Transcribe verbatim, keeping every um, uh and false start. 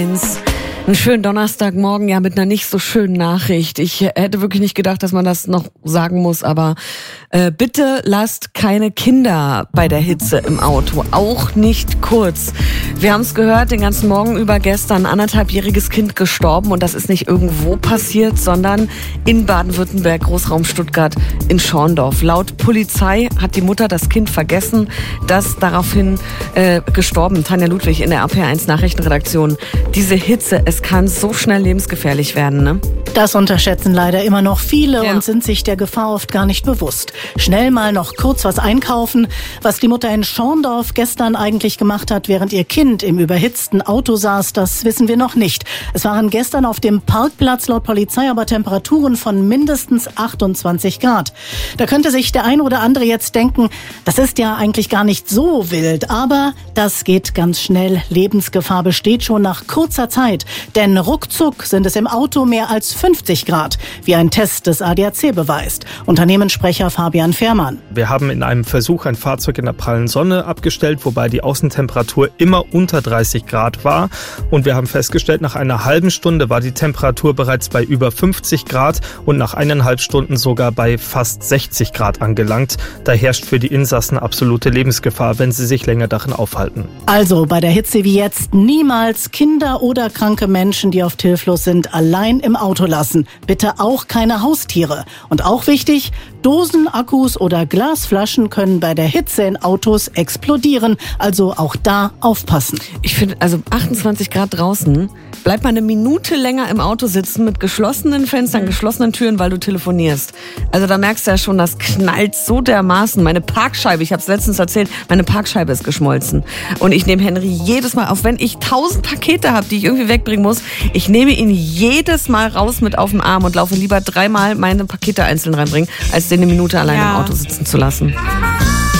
Einen schönen Donnerstagmorgen, ja, mit einer nicht so schönen Nachricht. Ich hätte wirklich nicht gedacht, dass man das noch sagen muss, aber äh, bitte lasst keine Kinder bei der Hitze im Auto, auch nicht kurz. Wir haben es gehört, den ganzen Morgen über gestern, ein anderthalbjähriges Kind gestorben und das ist nicht irgendwo passiert, sondern in Baden-Württemberg, Großraum Stuttgart, in Schorndorf. Laut Polizei hat die Mutter das Kind vergessen, das daraufhin äh, gestorben. Tanja Ludwig in der A P eins Nachrichtenredaktion. Diese Hitze, es kann so schnell lebensgefährlich werden, ne? Das unterschätzen leider immer noch viele Ja. und sind sich der Gefahr oft gar nicht bewusst. Schnell mal noch kurz was einkaufen. Was die Mutter in Schorndorf gestern eigentlich gemacht hat, während ihr Kind im überhitzten Auto saß, das wissen wir noch nicht. Es waren gestern auf dem Parkplatz laut Polizei aber Temperaturen von mindestens achtundzwanzig Grad. Da könnte sich der ein oder andere jetzt denken, das ist ja eigentlich gar nicht so wild. Aber das geht ganz schnell. Lebensgefahr besteht schon nach kurzer Zeit. Denn ruckzuck sind es im Auto mehr als fünfzig Grad, wie ein Test des A D A C beweist. Unternehmenssprecher Fabian Fährmann. Wir haben in einem Versuch ein Fahrzeug in der prallen Sonne abgestellt, wobei die Außentemperatur immer unter dreißig Grad war. Und wir haben festgestellt, nach einer halben Stunde war die Temperatur bereits bei über fünfzig Grad und nach eineinhalb Stunden sogar bei fast sechzig Grad angelangt. Da herrscht für die Insassen absolute Lebensgefahr, wenn sie sich länger darin aufhalten. Also bei der Hitze wie jetzt niemals Kinder oder kranke Menschen, die oft hilflos sind, allein im Auto lassen. Bitte auch keine Haustiere. Und auch wichtig, Dosen, Akkus oder Glasflaschen können bei der Hitze in Autos explodieren. Also auch da aufpassen. Ich finde, also achtundzwanzig Grad draußen, bleib mal eine Minute länger im Auto sitzen mit geschlossenen Fenstern, geschlossenen Türen, weil du telefonierst. Also da merkst du ja schon, das knallt so dermaßen. Meine Parkscheibe, ich habe es letztens erzählt, meine Parkscheibe ist geschmolzen. Und ich nehme Henry jedes Mal, auch wenn ich tausend Pakete habe, die ich irgendwie wegbringen muss, ich nehme ihn jedes Mal raus mit auf dem Arm und laufe lieber dreimal meine Pakete einzeln reinbringen, als den eine Minute allein Ja. im Auto sitzen zu lassen.